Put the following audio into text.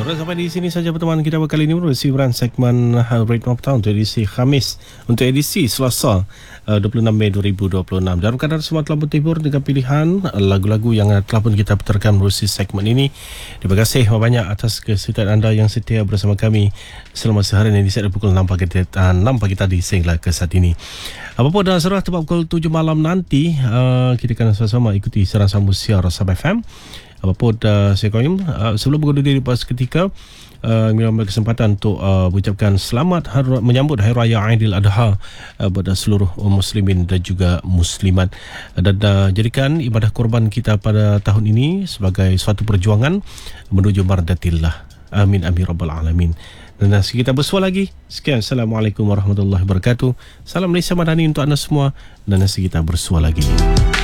Alright, sampai di sini saja pertemuan kita kali ini berusia segmen Ritme Petang untuk edisi Khamis, untuk edisi Selasa 26 Mei 2026. Dalam keadaan semua telah bertibur dengan pilihan lagu-lagu yang telah pun kita putarkan berusia segmen ini. Terima kasih banyak atas kesetiaan anda yang setia bersama kami selama seharian ini dari pukul 6 pagi tadi sehingga ke saat ini. Apapun dah serah tepat pukul 7 malam nanti, kita akan sama-sama ikuti serang sambung siar Sabah FM. Apapun saya koim sebelum berundur diri pas ketika mengambil kesempatan untuk mengucapkan selamat menyambut Hari Raya Aidil Adha kepada seluruh muslimin dan juga muslimat, dan jadikan ibadah korban kita pada tahun ini sebagai suatu perjuangan menuju mardatillah. Amin amin rabbal alamin. Dan kita bersua lagi. Sekian, Assalamualaikum warahmatullahi wabarakatuh. Salam Malaysia Madani untuk anda semua, dan kita bersua lagi.